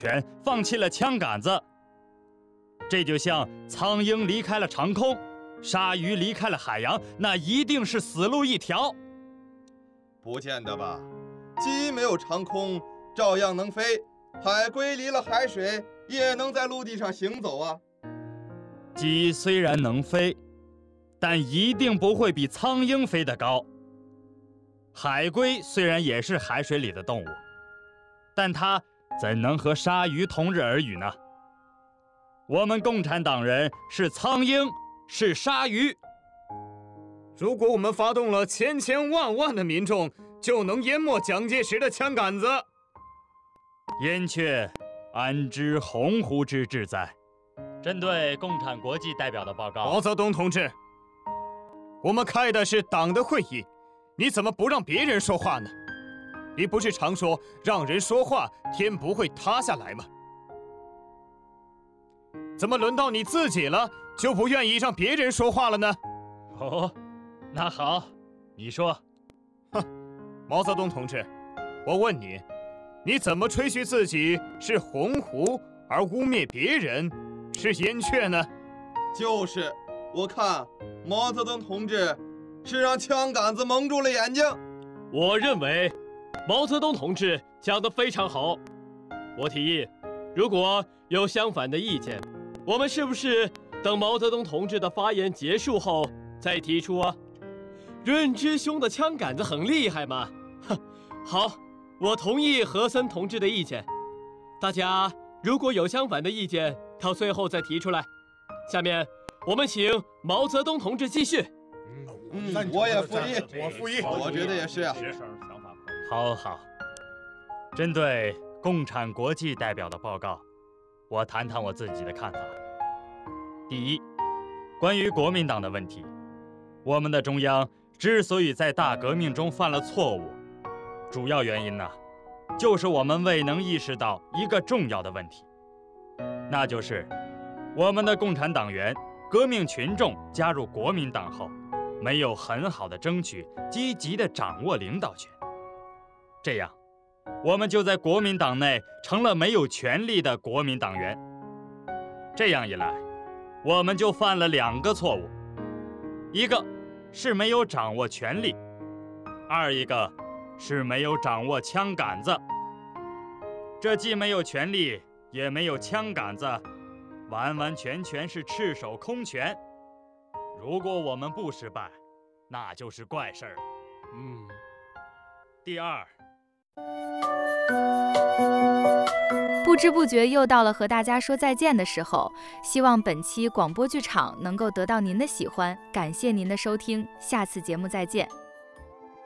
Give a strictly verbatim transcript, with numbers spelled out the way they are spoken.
权，放弃了枪杆子。这就像苍鹰离开了长空，鲨鱼离开了海洋，那一定是死路一条。 不见得吧，鸡没有长空，照样能飞；海龟离了海水，也能在陆地上行走啊。 鸡虽然能飞，但一定不会比苍鹰飞得高。海龟虽然也是海水里的动物，但它怎能和鲨鱼同日而语呢？我们共产党人是苍鹰，是鲨鱼。 如果我们发动了千千万万的民众，就能淹没蒋介石的枪杆子。 燕雀安知鸿鹄之志哉？针对共产国际代表的报告， 毛泽东同志，我们开的是党的会议，你怎么不让别人说话呢？你不是常说让人说话，天不会塌下来吗？怎么轮到你自己了，就不愿意让别人说话了呢？ 哦，那好，你说。 哼，毛泽东同志，我问你，你怎么吹嘘自己是鸿鹄，而污蔑别人是燕雀呢？ 就是，我看毛泽东同志是让枪杆子蒙住了眼睛。 我认为毛泽东同志讲得非常好。我提议，如果有相反的意见，我们是不是等毛泽东同志的发言结束后再提出啊？润之兄的枪杆子很厉害嘛。哼，好，我同意何森同志的意见。大家如果有相反的意见，到最后再提出来。下面我们请毛泽东同志继续。 嗯，我也复议， 我复议， 我觉得也是啊。 好好，针对共产国际代表的报告，我谈谈我自己的看法。第一，关于国民党的问题，我们的中央之所以在大革命中犯了错误，主要原因呢，就是我们未能意识到一个重要的问题，那就是我们的共产党员、革命群众加入国民党后，没有很好的争取、积极的掌握领导权，这样，我们就在国民党内成了没有权力的国民党员。这样一来，我们就犯了两个错误：一个是没有掌握权力，二一个是没有掌握枪杆子。这既没有权力，也没有枪杆子，完完全全是赤手空拳。如果我们不失败，那就是怪事儿。 嗯。 第二， 不知不觉又到了和大家说再见的时候，希望本期广播剧场能够得到您的喜欢，感谢您的收听，下次节目再见。